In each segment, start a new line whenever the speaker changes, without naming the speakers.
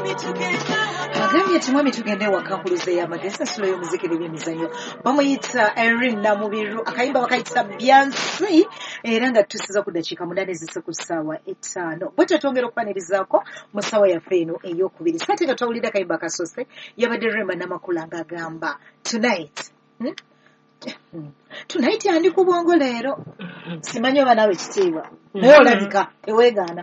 Agambye nti mwami tugende wakankuluze y'amagezi ensolo y'omuziki n'ebyemizannyo bamuyita Erin Namubiru akayimba bakayita Byansi era nga tusiza ku dakiika 8 ezise ku ssaawa 5 bwe twongera okufanirizaako mu ssaawa yaffe eno ey'okubiri sate nga twawulira akayimba akasoose yabadde Rema Namakula ng'agamba tonight andi ku bwongo leero simanyi oba naawe kitiibwa naye olabika teweegaana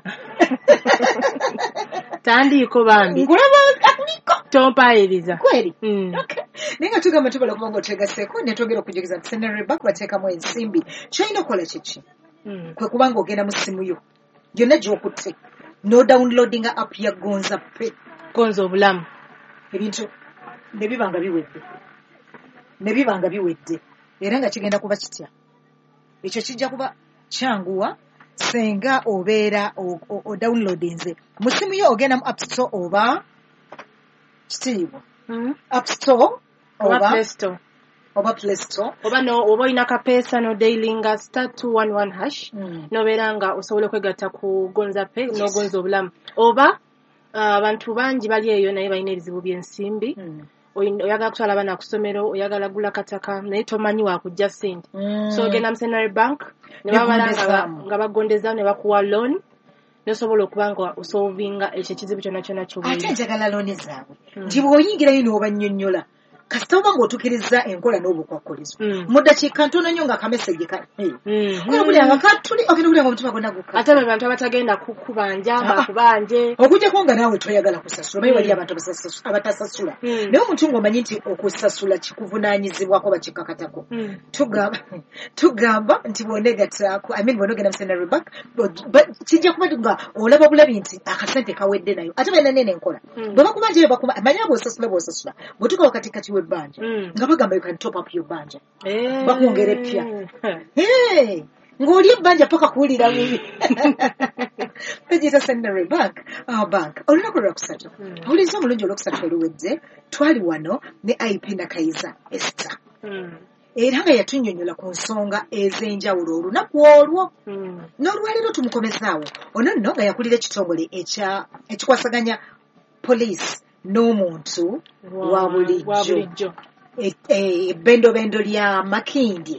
tandiiko bambi
nkulaba akuliko
tompaayiriza
kweri naye nga tugamba tubala okuba nga otegaseeko ne twogera okujjukiza nti Seneribak bateekamu ensimbi kyolina okukola kiki kwe kubanga ogenda mu ssimu yo gyonna gy'okutte n'odawuniloadinga app ya Gonza Pay
gonza obulamu
ebintu ne biba nga biwedde era nga kigenda kuba kitya ekyo kijja kuba kyanguwa senga obeera odawuniloadinze mu ssimu yo ogenda mu app store oba kitiibwa app store
oba play store
oba
oba olina kapeesa n'odailinga *211# n'obeera nga osobola okwegatta ku Gonza Pay n'ogonza obulamu oba abantu bangi bali eyo naye balina ebizibu by'ensimbi oyagala kutwala abaana ku ssomero oyagala gula kataka naye tomanyi wakujja ssente so ogenda mu Senerbank ne babala nga bagondeza ne bakuwa loan nosobola okuba nga osovinga ekyo ekizibu kyonna kyonna ky'oba
ate njagala looni zaabwe nti bw'oyingirayo n'obannyonnyola kasita oba ng'otuukiriza enkola n'obukwakkulizo mu ddakiika ntono nnyo nga akameseji kulanga katuli ogenda kulanga omutima gwonna gukka
ate be bantu abatagenda kukubanja bakubanje
okujjako nga naawe toyagala kusasula omanyi wali abantu abatasasula naye omuntu ng'omanyi nti okusasula kikuvunaanyizibwako bakikakatako tugamba nti bw'onogenda mu Seneribak kijja kuba nga olaba bulabi nti akasente kawedde nayo ate balina nene enkola bwe bakubanjayo manyi bw'osasula bw'otuuka wakati kati w'ebbanja nga bagamba you can top up your banja bakwongera epya ng'oli ebbanja paka kuwulira bubi bagiyita Seneribak bank olunaku lwakusatu awuliriza omulungi olwokusatu oluwedde twali wano ne IP Nakayiza Esther era nga yatunnyonnyola ku nsonga ez'enjawulo olunaku olwo n'olwaleero tumukomezaawo ono nno nga yakulira ekitongole ekikwasaganya poliisi n'omuntu wa bulijjo ebbendobendo lya Makindi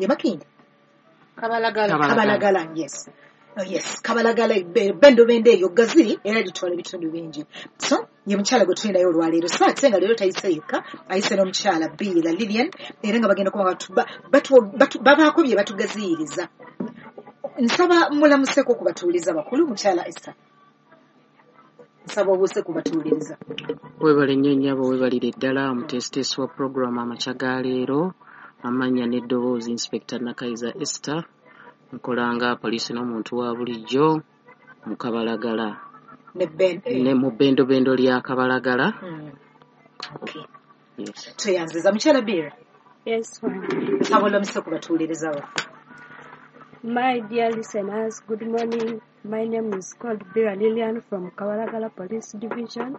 Kabalagala yes Kabalagala ebbendobendo eyo gaziri era litwala ebitundu bingi so ye mukyala gwe tulinayo olwaleero saate nga leero tayise yekka ayise n'omukyala Biira Lilian era nga bagenda kuba babaako bye batugaziyiriza nsaba mulamuseko okubatuuliza bakulu mukyala Esther nsaba obuuse kubatuuliriza
webale nnyo nnyabo webalire eddala omutesitesi wa puroguramu amakya ga leero amannya n'eddoboozi Inspector Nakayiza Esther nkolanga poliisi n'omuntu wa bulijjo mu Kabalagala ne mu bbendobendo lya Kabalagala
tweyanziza mukyala Biira nsaba olamuse kubatuuliriza baffe.
My dear listeners, good morning. My name is called Biira Lilian from Kabalagala Police Division.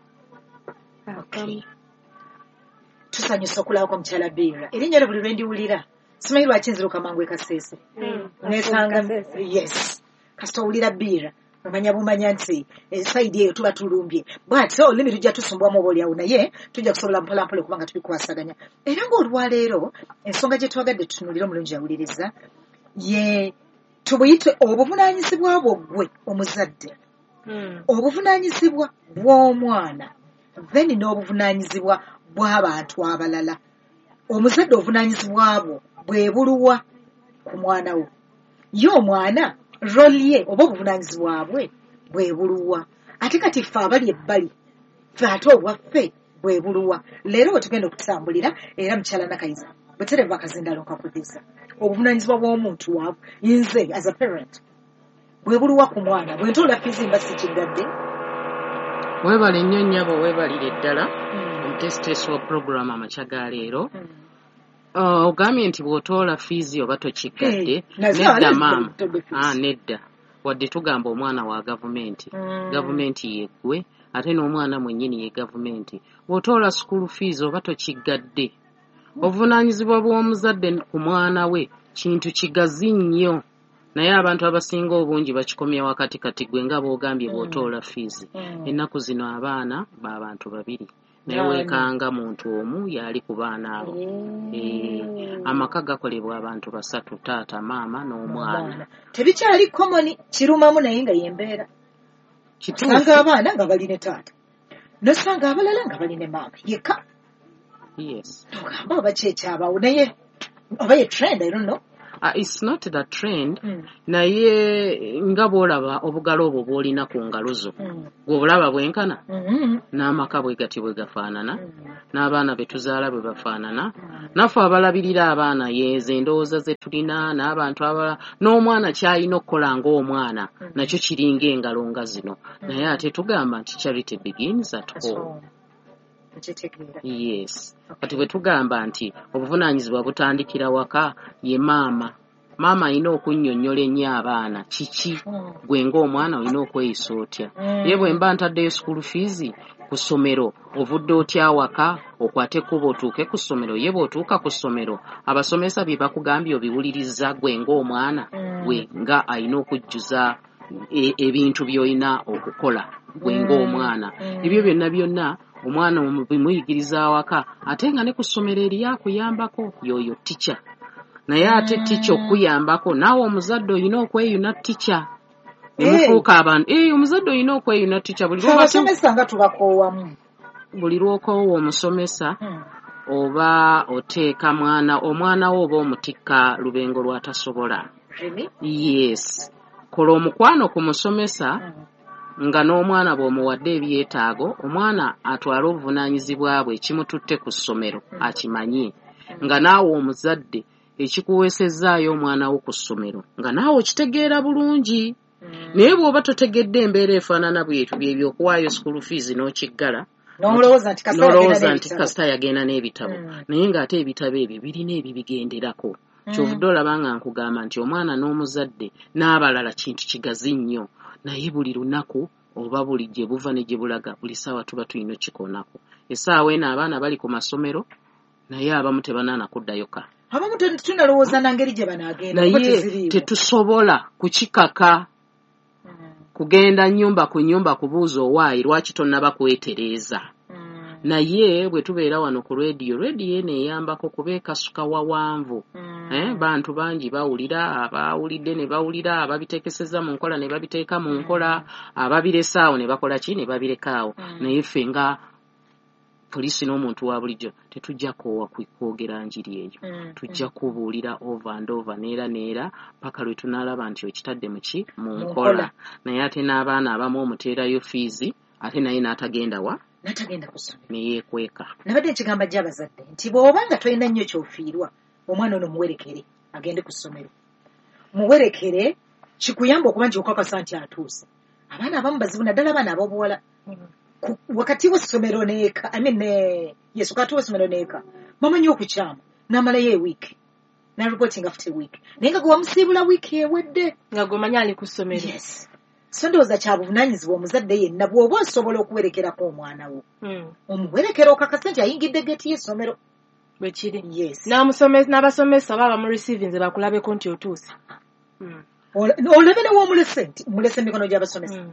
Tusanyusa okulaba kwa mukyala Biira. Erinnya lyo buli lwe ndiwulira simanyi lwaki nziruka mangu ekaseese nesanga yes kasita owulira Biira omanya bumanya nti esaidi eyo tuba tulumbye bw'ati olulimi tujja tusumbwamu oba oliawo naye tujja kusobola mpolampola kubanga tubikwasaganya era ng'olwaleero ensonga gye twagadde tutunulira omulungi awuliriza ye tubuyite obuvunaanyizibwa bwo ggwe omuzadde obuvunaanyizibwa bw'omwana then n'obuvunaanyizibwa bw'abantu abalala omuzadde obuvunaanyizibwa bwo bwe buluwa ku mwana wo ye omwana roli ye oba obuvunaanyizibwa bwe bwe buluwa ate kati ffe abali ebbali ffe ate obwaffe bwe buluwa leero we tugenda okutambulira era mukyala Nakayiza butere bakazindalo nkakudiza obuvunaanyizibwa bw'omuntu waabwe nze as a parent bwe buluwa ku mwana bwe ntoola fiizi mba sikigadde
webale nnyo nnyabo webalire eddala omutesitesi wa puroguramu amakya ga leero ogambye nti bw'otoola fiizi oba tokigadde nedda maama nedda wadde tugamba omwana wa gavumenti yeggwe ate n'omwana mwennyini ye gavumenti bw'otoola school fees oba tokigadde obuvunaanyizibwa bw'omuzadde ku mwana we kintu kigazi nnyo naye abantu abasinga obungi bakikomya wakati kati gwe nga boogambye bw'otoola fiizi. Ennaku zino abaana b'abantu babiri naye weekanga muntu omu y'ali ku baana abo. Amaka gakolebwa abantu basatu, taata, maama n'omwana.
Tebikyali komoni, kirumamu naye nga yembeera. Osanga abaana nga bali ne taata, nosanga abalala nga bali ne maama yekka.
Yes.
Ogamba oba kyekyabaawo naye oba ye trend, I don't know.
It's not the trend. Naye nga bw'olaba obugalo obwo bw'olina ku ngalo zo bw'obulaba bwenkana n'amaka bwe gati bwe gafaanana n'abaana be tuzaala bwe bafaanana naffe abalabirira abaana yeeze endowooza ze tulina n'abantu abalala n'omwana ky'alina okukola ng'omwana nakyo kiringa engalo nga zino naye ate tugamba nti charity begins at home. Yes. Kati bwe tugamba nti obuvunaanyizibwa butandikira waka ye maama. Maama alina okunnyonnyola ennyo abaana kiki gwe ng'omwana olina okweyisa otya. Ye bwe mba ntaddeyo school fees ku ssomero ovudde otya waka okwate ekkubo otuuke ku ssomero. Ye bw'otuuka ku ssomero abasomesa bye bakugambye obiwuliriza gwe ng'omwana gwe nga alina okujjuza ebintu by'olina okukola gwe ng'omwana. Ebyo byonna omwana bimuyigiriza awaka ate nga ne ku ssomero eriyo akuyambako yoyo ticca. Naye ate ticca okuyambako naawe omuzadde olina okweyuna ticca. Nemufuuka abantu omuzadde olina okweyuna ticca.
Abasomesa nga tubakoowamu.
Buli lw'okoowa omusomesa oba oteeka omwana wo oba omutikka lubengo lw'atasobola. Yes. Kola omukwano ku musomesa nga n'omwana bw'omuwadde ebyetaago omwana atwala obuvunaanyizibwa bwe ekimututte ku ssomero akimanye nga naawe omuzadde ekikuweesezaayo omwana wo ku ssomero nga naawe okitegeera bulungi. Naye bw'oba totegedde embeera efaanana bwetu byebyo okuwaayo school fees n'okiggala
n'olowooza nti
kasita yagenda n'ebitabo naye ng'ate ebitabo ebyo birina ebibigenderako. Kyovudde olaba nga nkugamba nti omwana n'omuzadde n'abalala kintu kigazi nnyo naye buli lunaku oba buli gye buva ne gye bulaga buli ssaawa tuba tulina okikoonako. Essaawa eno abaana bali ku masomero naye abamu tebanaana kuddayo ka.
Abamu tunalowooza na ngeri gye banaagenda
naye tetusobola kukikaka kugenda nnyumba ku nnyumba kubuuza owaayi lwaki tonnaba kwetereeza. Naye bwe tubeera wano ku rediyo eno eyambako kuba ekasuka wawanvu. Bantu bangi bawulira, abawulidde ne bawulira, ababiteekesezza mu nkola ne babiteeka mu nkola, ababiresa awo ne bakola ki ne babireka awo. Naye ffe nga poliisi n'omuntu wa bulijjo tetujja kwogera njiri eyo. Tujja kubuulira over and over neera paka lwe tunaalaba nti okitadde mu nkola. Naye ate n'abaana abamu omuteerayo fiizi ate naye n'atagenda wa
ku ssomero
neyeekweka.
Nabadde nkigamba gye abazadde nti bw'oba nga tolina nnyo kyofiirwa omwana ono muwerekere agende ku ssomero. Muwerekere kikuyamba okuba nti okakasa nti atuuse. Abaana abamu bazibu naddala abaana ab'obuwala wakati w'essomero n'eka wakati w'essomero n'eka mamanyi okukyama n'amalayo ewiiki n'aripootinga after week naye nga gwe wamusiibula wiiki ewedde
nga gwemanyi ali ku ssomero.
Yes. So ndowooza kya buvunaanyizibwa omuzadde yenna bw'oba osobola okuwerekerako omwana wo omuwerekera okakasa nti ayingidde geeti y'essomero
bwe kiri.
Yes.
N'abasomesa baba mu receiving bakulabeko nti otuuse.
Olabe ne woomulese nti mulese emikono gy'abasomesa.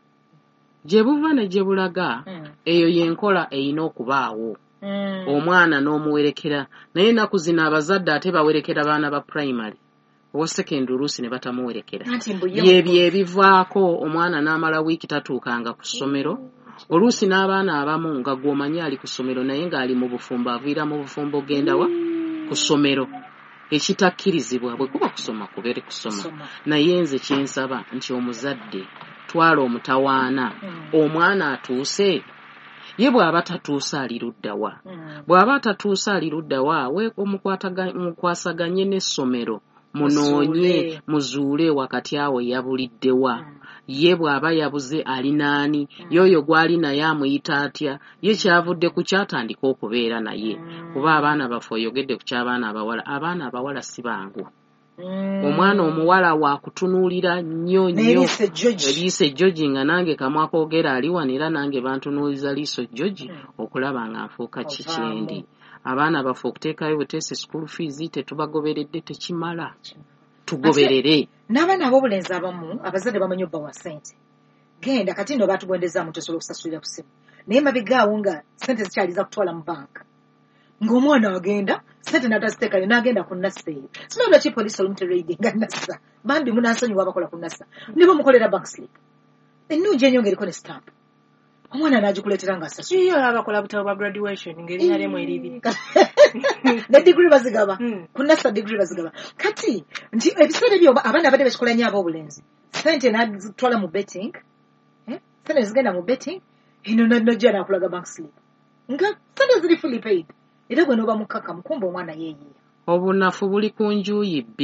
Gye buva ne gye bulaga eyo y'enkola eyina okubaawo. Omwana n'omuwerekera naye ennaku zino abazadde ate bawerekera baana ba primary owa secondary oluusi ne batamuwerekera. Byebyo ebivaako omwana n'amala wiiki tatuukanga ku ssomero. Oluusi n'abaana abamu nga gw'omanyi ali ku ssomero naye ng'ali mu bufumbo aviira mu bufumbo ogenda wa ku ssomero. Ekitakkirizibwa bwe kuba kusoma kubeere kusoma. Naye nze kyensaba nti omuzadde twala omutawaana omwana atuuse. Ye bw'aba tatuuse ali ludda wa? Bw'aba tatuuse ali ludda wa? We mukwasaganye n'essomero munoonye muzuule wakati awo yabuliddewa. Ye bw'aba yabuze ali naani? Y'oyo gw'ali naye amuyita atya? Ye kyavudde ku kyatandika okubeera naye. Kuba abaana baffe oyogedde ku ky'abaana abawala. Abaana abawala si bangu. Omwana omuwala waakutunuulira nnyo liiso ejjoji nga nange kamwa koogera aliwana era nange bantunuuliza liiso ejjoji okulaba nga nfuuka kikyendi. Abaana baffe okuteekayo buteesi school fees tetubagoberedde tekimala. tugoberere
n'abaana ab'obulenzi abamu abazadde bamanyi obbawa ssente genda kati nno batugondezaamu tosobola okusasulira ku ssimu naye mabegaawo nga ssente zikyaliza kutwala mu banka ng'omwana agenda ssente n'ataziteekayo n'agenda ku nnassa eyo simanyi lwaki poliisi olumu tereidinga nnassa bambi munansonyiwa abakola ku nnassa ne bamukolera backslip ennungi ennyo ng'eriko ne stamp omwana n'agikuleetera ng'asasula
iyo abakola butabo bwa graduation ng'erinnya lyemu eriri
ne digiri bazigaba ku nnassa digiri bazigaba kati nti ebiseera ebyo abaana abadde bakikola nnyo ab'obulenzi ssente n'azitwala mu betting ssente zigenda mu betting eno najja n'akulaga backslip nga ssente ziri fully paid era gwe n'oba mukkakkamu kumba omwana yeeyiya
obunafu buli ku njuyi